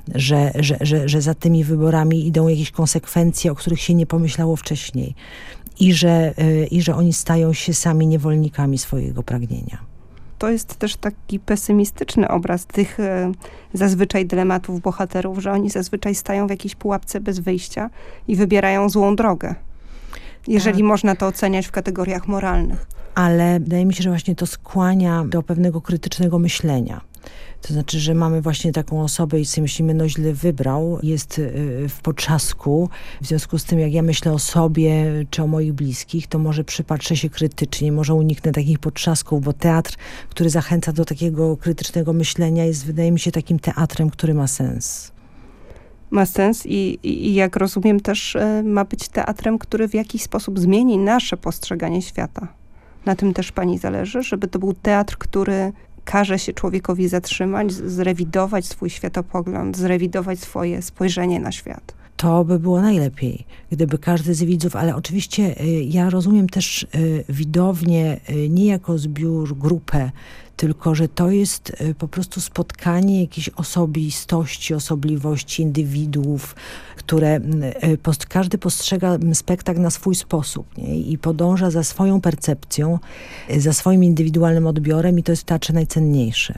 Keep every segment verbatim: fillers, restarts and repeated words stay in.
że, że, że, że za tymi wyborami idą jakieś konsekwencje, o których się nie pomyślało wcześniej. I że, i że oni stają się sami niewolnikami swojego pragnienia. To jest też taki pesymistyczny obraz tych e, zazwyczaj dylematów bohaterów, że oni zazwyczaj stają w jakiejś pułapce bez wyjścia i wybierają złą drogę. Jeżeli tak. można to oceniać w kategoriach moralnych. Ale wydaje mi się, że właśnie to skłania do pewnego krytycznego myślenia. To znaczy, że mamy właśnie taką osobę i sobie myślimy, no źle wybrał, jest w potrzasku. W związku z tym, jak ja myślę o sobie czy o moich bliskich, to może przypatrzę się krytycznie, może uniknę takich potrzasków, bo teatr, który zachęca do takiego krytycznego myślenia, jest, wydaje mi się, takim teatrem, który ma sens. Ma sens i, i, i jak rozumiem też y, ma być teatrem, który w jakiś sposób zmieni nasze postrzeganie świata. Na tym też pani zależy, żeby to był teatr, który każe się człowiekowi zatrzymać, zrewidować swój światopogląd, zrewidować swoje spojrzenie na świat. To by było najlepiej, gdyby każdy z widzów, ale oczywiście y, ja rozumiem też y, widownię y, nie jako zbiór, grupę, tylko że to jest y, po prostu spotkanie jakiejś osobistości, osobliwości, indywiduów, które y, post, każdy postrzega spektakl na swój sposób, nie? I podąża za swoją percepcją, y, za swoim indywidualnym odbiorem i to jest w teatrze najcenniejsze.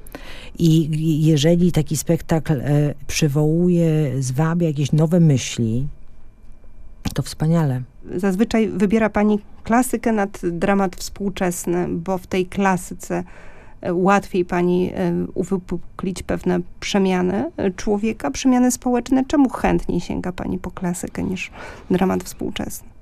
I jeżeli taki spektakl e, przywołuje, zwabia jakieś nowe myśli, to wspaniale. Zazwyczaj wybiera pani klasykę nad dramat współczesny, bo w tej klasyce łatwiej pani e, uwypuklić pewne przemiany człowieka, przemiany społeczne. Czemu chętniej sięga pani po klasykę niż dramat współczesny?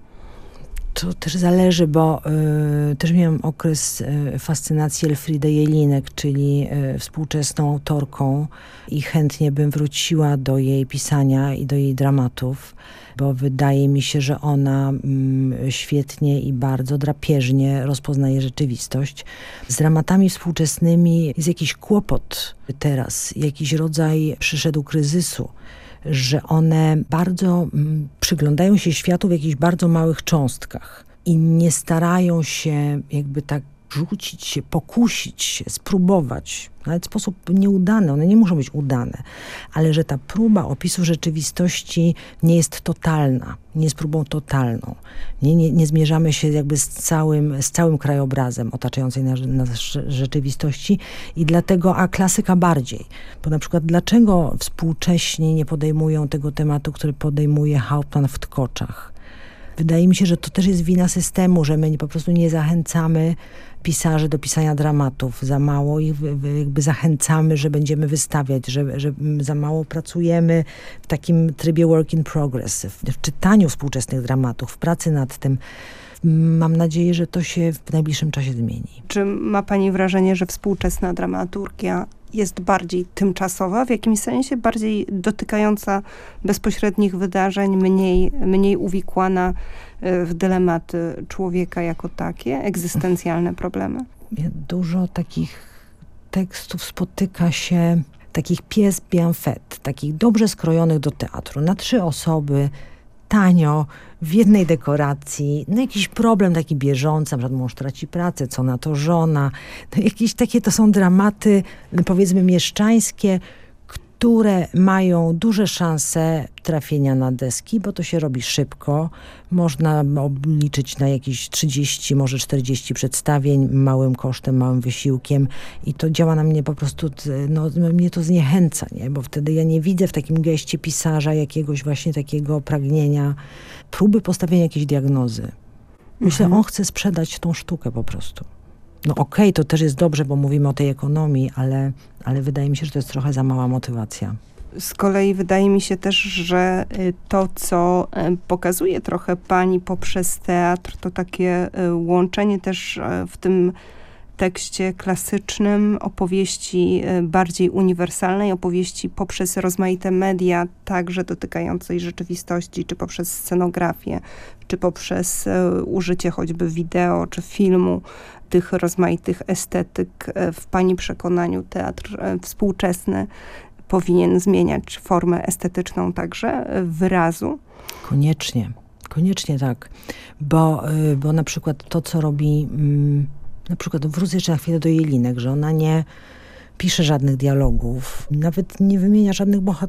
To też zależy, bo y, też miałam okres y, fascynacji Elfriedy Jelinek, czyli y, współczesną autorką i chętnie bym wróciła do jej pisania i do jej dramatów, bo wydaje mi się, że ona y, świetnie i bardzo drapieżnie rozpoznaje rzeczywistość. Z dramatami współczesnymi jest jakiś kłopot teraz, jakiś rodzaj przyszedł kryzysu, że one bardzo mm, przyglądają się światu w jakichś bardzo małych cząstkach i nie starają się jakby tak rzucić się, pokusić się, spróbować. Nawet w sposób nieudany, one nie muszą być udane, ale że ta próba opisu rzeczywistości nie jest totalna, nie jest próbą totalną. Nie, nie, nie zmierzamy się jakby z całym, z całym krajobrazem otaczającej nas, nas rzeczywistości i dlatego, a klasyka bardziej. Bo na przykład dlaczego współcześni nie podejmują tego tematu, który podejmuje Hauptmann w Tkoczach? Wydaje mi się, że to też jest wina systemu, że my po prostu nie zachęcamy pisarzy do pisania dramatów. Za mało ich jakby zachęcamy, że będziemy wystawiać, że, że za mało pracujemy w takim trybie work in progress, w czytaniu współczesnych dramatów, w pracy nad tym. Mam nadzieję, że to się w najbliższym czasie zmieni. Czy ma pani wrażenie, że współczesna dramaturgia jest bardziej tymczasowa, w jakimś sensie bardziej dotykająca bezpośrednich wydarzeń, mniej, mniej uwikłana w dylematy człowieka jako takie, egzystencjalne problemy? Dużo takich tekstów spotyka się, takich pièces bien faites, takich dobrze skrojonych do teatru, na trzy osoby, tanio, w jednej dekoracji, no jakiś problem taki bieżący, na przykład mąż traci pracę, co na to żona, no jakieś takie to są dramaty, powiedzmy mieszczańskie, które mają duże szanse trafienia na deski, bo to się robi szybko. Można obliczyć na jakieś trzydzieści, może czterdzieści przedstawień małym kosztem, małym wysiłkiem i to działa na mnie po prostu, no mnie to zniechęca, nie? Bo wtedy ja nie widzę w takim geście pisarza jakiegoś właśnie takiego pragnienia, próby postawienia jakiejś diagnozy. Myślę, mhm. on chce sprzedać tą sztukę po prostu. No okej, okay, to też jest dobrze, bo mówimy o tej ekonomii, ale, ale wydaje mi się, że to jest trochę za mała motywacja. Z kolei wydaje mi się też, że to, co pokazuje trochę pani poprzez teatr, to takie łączenie też w tym tekście klasycznym opowieści bardziej uniwersalnej, opowieści poprzez rozmaite media, także dotykającej rzeczywistości, czy poprzez scenografię, czy poprzez użycie choćby wideo, czy filmu, tych rozmaitych estetyk. W pani przekonaniu teatr współczesny powinien zmieniać formę estetyczną także wyrazu? Koniecznie, koniecznie tak, bo, bo na przykład to, co robi, na przykład wrócę jeszcze na chwilę do Jelinek, że ona nie pisze żadnych dialogów, nawet nie wymienia żadnych bohaterów,